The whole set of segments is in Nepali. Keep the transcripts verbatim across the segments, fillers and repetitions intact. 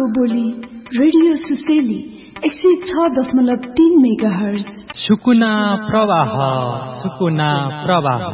मनको बोली रेडियो सुसेली एक सय छ दशमलव तीन मेगा हर्ज। सुकुना प्रवाह सुकुना प्रवाह।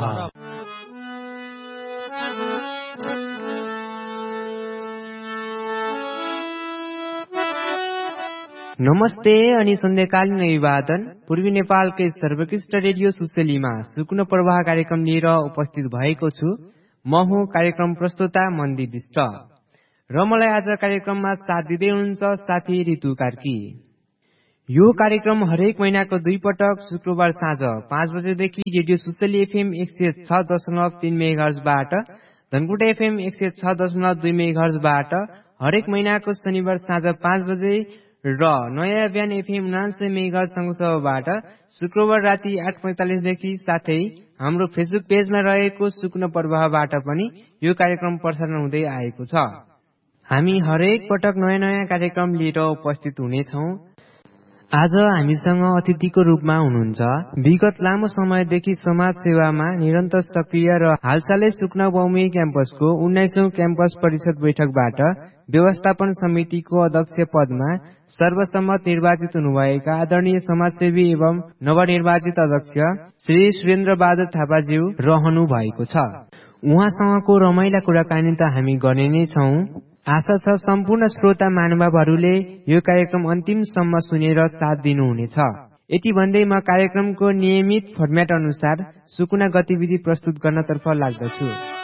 नमस्ते अनि सन्ध्याकालीन अभिवादन। पूर्वी नेपालकै सर्वोत्कृष्ट रेडियो सुसेलीमा सुकुना प्रवाह कार्यक्रम लिएर उपस्थित भएको छु। म हुँ कार्यक्रम प्रस्तोता मन्दी विष्ट र मलाई आज कार्यक्रममा साथ दिँदै हुनुहुन्छ साथी ऋतु कार्की। यो कार्यक्रम हरेक महिनाको दुई पटक शुक्रबार साँझ पाँच बजेदेखि रेडियो सुसेली एफएम एक सय छ दशमलव तीन मेगाहर्जबाट, धनकुटा एफएम एक सय छ दशमलव दुई मेगाहर्जबाट हरेक महिनाको शनिबार साँझ पाँच बजे र नयाँ बिहान एफएम उनान्सय मेगाहर्ज सँगसँगबाट शुक्रबार राति आठ पैंतालिसदेखि, साथै हाम्रो फेसबुक पेजमा रहेको सुकुना प्रवाहबाट पनि यो कार्यक्रम प्रसारण हुँदै आएको छ। हामी हरेक पटक नयाँ नयाँ कार्यक्रम लिएर उपस्थित हुनेछौँ। आज हामीसँग अतिथिको रूपमा हुनुहुन्छ विगत लामो समयदेखि समाज सेवामा निरन्तर सक्रिय र हालसालै सुकुना बहुमुखी क्याम्पसको उन्नाइसौं क्याम्पस परिषद बैठकबाट व्यवस्थापन समितिको अध्यक्ष पदमा सर्वसम्मत निर्वाचित हुनुभएका आदरणीय समाजसेवी एवं नवनिर्वाचित अध्यक्ष श्री सुरेन्द्र बहादुर थापाज्यू रहनु भएको छ। उहाँसँगको रमाइला कुराकानी त हामी गर्ने नै छौं। आशा छ सम्पूर्ण श्रोता महानुभावहरूले यो कार्यक्रम अन्तिमसम्म सुनेर साथ दिनुहुनेछ। यति भन्दै म कार्यक्रमको नियमित फर्म्याट अनुसार सुकुना गतिविधि प्रस्तुत गर्नतर्फ लाग्दछु।